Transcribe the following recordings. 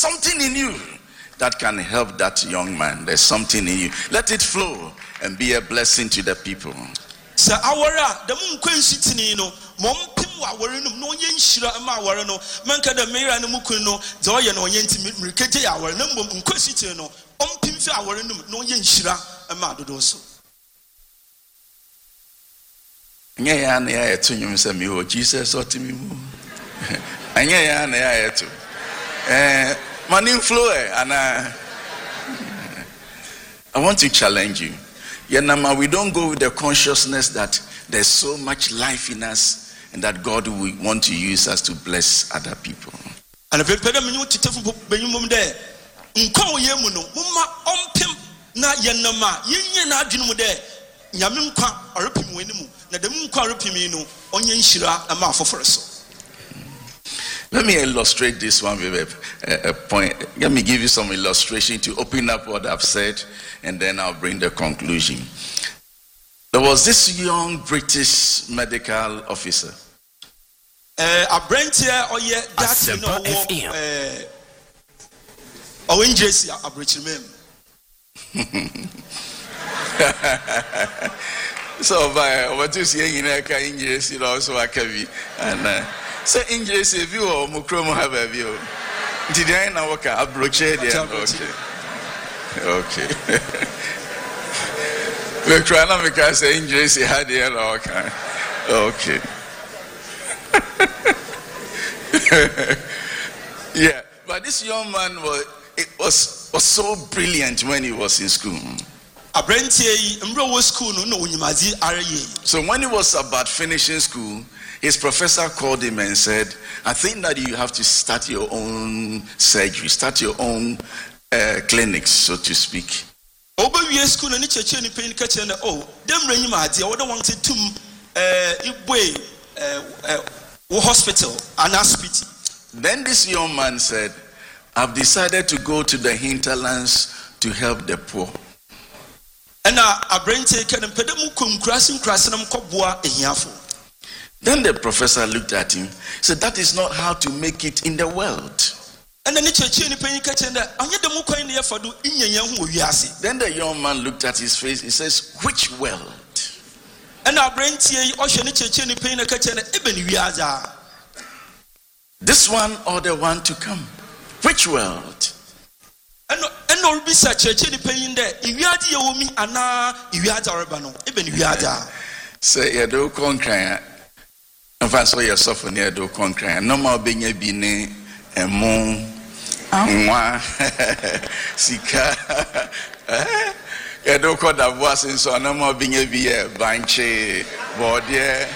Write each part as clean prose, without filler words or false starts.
something in you that can help that young man. There's something in you. Let it flow and be a blessing to the people. Sir, awara the moon quensitini no, Mompim Warinum, no yen shira and Mawarano, Manka the Mayor and Mukuno, Zoyan or Yenti Rikete, our number Quensitino, Ompim Warinum, no yen shira and Madoso. Yeah, and I to you, Samuel, Jesus or to me. And yeah, and I to money flow, and I want to challenge you. Yanama, we don't go with the consciousness that there's so much life in us and that God will want to use us to bless other people. And if you pay me to tell you there, Unko Yemuno, Mumma Ompim na Yanama, Yen Adjunu there, Yaminka or Ripim Winimu, Nadamunka Ripimino, Onyen Shira, and Mafo First. Let me illustrate this one with a point. Let me give you some illustration to open up what I've said, and then I'll bring the conclusion. There was this young British medical officer. A Brent here, or yet that's no Jesse, a British man. So, what you see in a Jesse also a cavi and. So in Jesse view or Mukromo have a view. Did I know what I broached it? Okay. We're trying to make us say in Jesse had the okay. Yeah, but this young man was so brilliant when he was in school. So when he was about finishing school, his professor called him and said, I think that you have to start your own surgery, start your own clinics, so to speak. Hospital and hospital. Then this young man said, I've decided to go to the hinterlands to help the poor. Then the professor looked at him, said, that is not how to make it in the world. Then the young man looked at his face, he says, which world? This one or the one to come? Which world? Say you do concrete. If I saw yourself in here do concrete, no more being a bine and moon and sika. You do call that was in so no more being a beer, banche, body.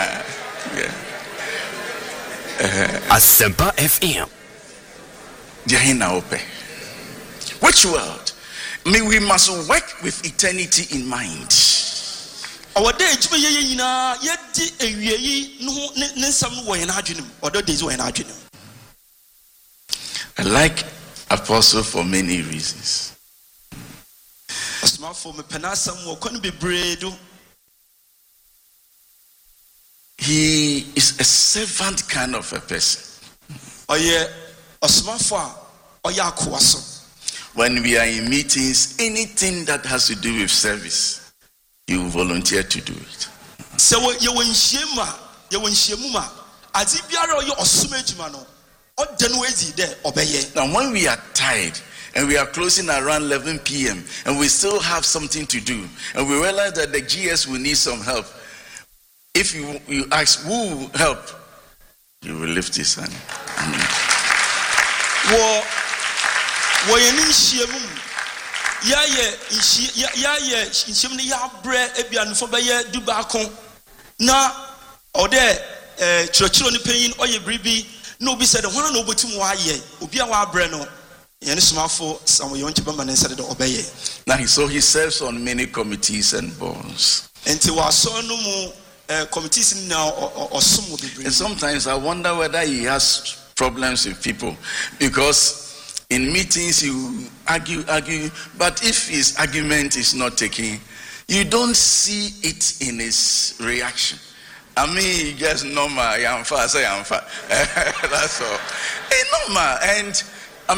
Asempa FM. Jahina ope. Which world? I mean, we must work with eternity in mind. Our day, I like Apostle for many reasons. He is a servant kind of a person. When we are in meetings, anything that has to do with service, you volunteer to do it. Now, when we are tired and we are closing around 11 p.m. and we still have something to do, and we realize that the GS will need some help, if you ask who will help, you will lift his hand. No, be said, one no but why ye, Ubia Breno, and small for some young Chibaman said it obey. Now, so he serves on many committees and boards. And to our son no more committees now or some will be. And sometimes I wonder whether he has problems with people, because in meetings you argue, but if his argument is not taken, you don't see it in his reaction. I mean, just normal, I'm fast, I'm fast. That's all. It's normal. And